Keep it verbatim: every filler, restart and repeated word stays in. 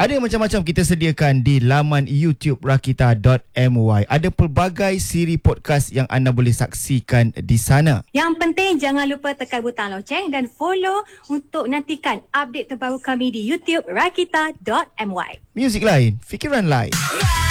Ada macam-macam kita sediakan di laman YouTube rakita dot my. Ada pelbagai siri podcast yang anda boleh saksikan di sana. Yang penting jangan lupa tekan butang loceng dan follow untuk nantikan update terbaru kami di YouTube rakita dot my. Muzik lain, fikiran lain.